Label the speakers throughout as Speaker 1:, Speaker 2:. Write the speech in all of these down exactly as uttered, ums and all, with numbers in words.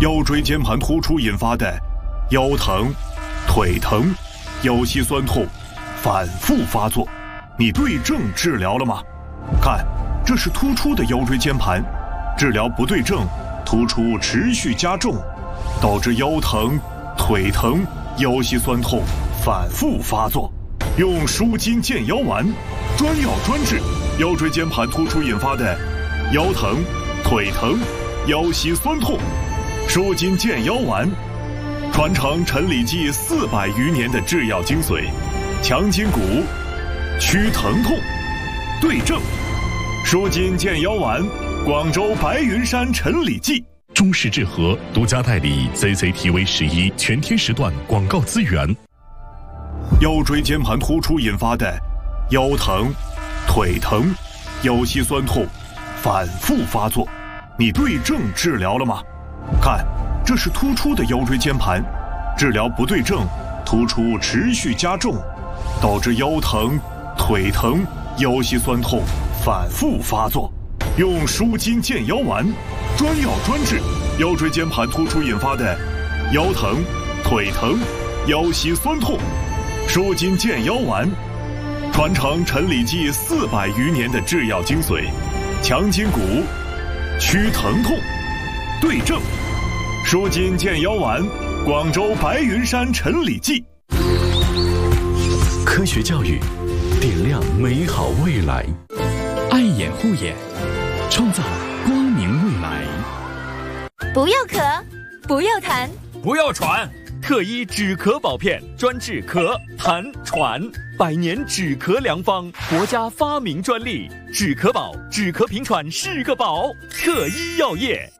Speaker 1: 腰椎间盘突出引发的腰疼、腿疼、腰膝酸痛反复发作，你对症治疗了吗？看，这是突出的腰椎间盘，治疗不对症，突出持续加重，导致腰疼、腿疼、腰膝酸痛反复发作。用舒筋健腰丸，专药专治腰椎间盘突出引发的腰疼、腿疼、腰膝酸痛。舒筋健腰丸，传承陈李济四百余年的制药精髓，强筋骨，祛疼痛，对症。舒筋健腰丸，广州白云山陈李济。
Speaker 2: 中式治和独家代理 Z Z T V 十一全天时段广告资源。
Speaker 1: 腰椎间盘突出引发的腰疼、腿疼、腰膝酸痛反复发作，你对症治疗了吗？看，这是突出的腰椎间盘，治疗不对症，突出持续加重，导致腰疼、腿疼、腰膝酸痛反复发作。用舒筋健腰丸，专药专治腰椎间盘突出引发的腰疼、腿疼、腰膝酸痛。舒筋健腰丸，传承陈李济四百余年的制药精髓，强筋骨，祛疼痛，对症。舒筋健腰丸，广州白云山陈李济。
Speaker 2: 科学教育，点亮美好未来。爱眼护眼，创造光明未来。
Speaker 3: 不要咳，不要痰，
Speaker 4: 不要喘。特医止咳宝片，专治咳、痰、喘，百年止咳良方，国家发明专利。止咳宝，止咳平喘是个宝。特医药业。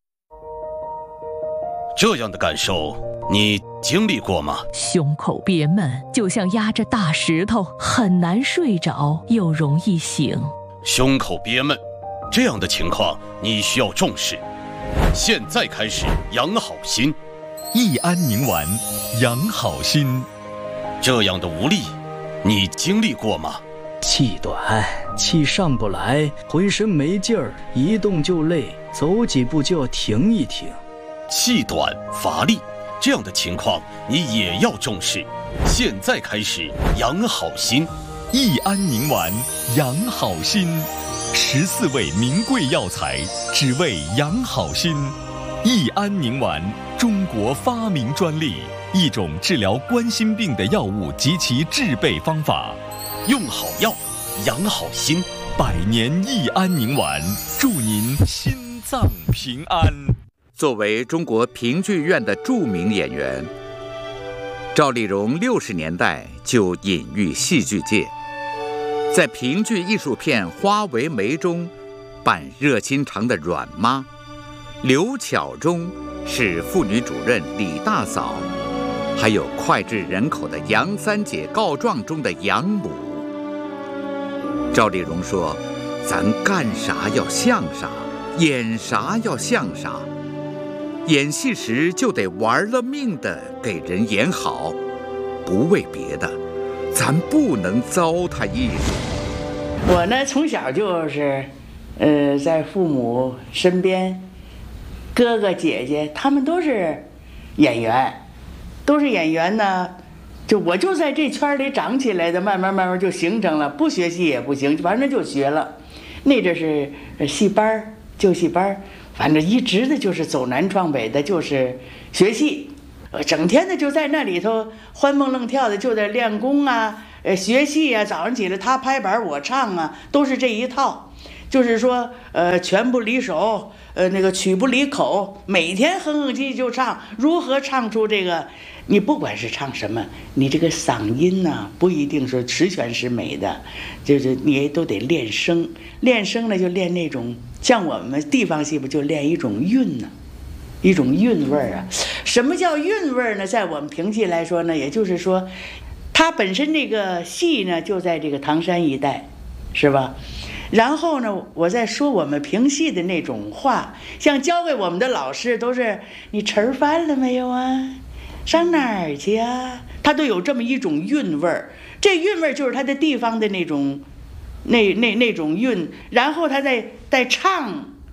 Speaker 5: 这样的感受，你经历过吗？
Speaker 6: 胸口憋闷，就像压着大石头，很难睡着，又容易醒。
Speaker 5: 胸口憋闷，这样的情况你需要重视。现在开始养好心。
Speaker 2: 益安宁丸，养好心。
Speaker 5: 这样的无力，你经历过吗？
Speaker 7: 气短，气上不来，浑身没劲儿，一动就累，走几步就要停一停。
Speaker 5: 气短乏力，这样的情况你也要重视。现在开始养好心。
Speaker 2: 益安宁丸，养好心。十四味名贵药材，只为养好心。益安宁丸，中国发明专利，一种治疗冠心病的药物及其制备方法。
Speaker 5: 用好药，养好心。
Speaker 2: 百年益安宁丸，祝您心脏平安。
Speaker 8: 作为中国评剧院的著名演员，赵丽蓉六十年代就隐喻戏剧界，在评剧艺术片《花为媒》中扮热心肠的阮妈，刘巧中是妇女主任李大嫂，还有脍炙人口的《杨三姐告状》中的杨母。赵丽蓉说：“咱干啥要像啥，演啥要像啥。演戏时就得玩了命的给人演好，不为别的，咱不能糟蹋艺术。”
Speaker 9: 我呢，从小就是，呃，在父母身边，哥哥姐姐他们都是演员，都是演员呢。就我就在这圈里长起来的，慢慢慢慢就形成了，不学戏也不行，反正就学了。那阵是戏班旧戏班，反正一直的就是走南闯北的，就是学戏，整天的就在那里头欢蹦愣跳的，就在练功啊，呃，学戏啊。早上起来他拍板我唱啊，都是这一套，就是说，呃，拳不离手，呃，那个曲不离口，每天哼哼唧唧就唱，如何唱出这个。你不管是唱什么，你这个嗓音呢、啊，不一定是十全十美的，就是你都得练声。练声呢，就练那种像我们地方戏不就练一种韵呢、啊，一种韵味儿啊。什么叫韵味儿呢？在我们评戏来说呢，也就是说，它本身这个戏呢就在这个唐山一带，是吧？然后呢，我在说我们评戏的那种话，像教给我们的老师都是你吃饭了没有啊？上哪儿去啊？它都有这么一种韵味儿，这韵味儿就是它的地方的那种，那那那种韵。然后他在在唱，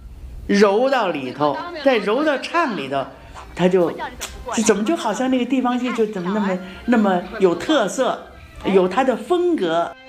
Speaker 9: 揉到里头，再揉到唱里头，他就怎么就好像那个地方戏就怎么那么那么有特色，有它的风格。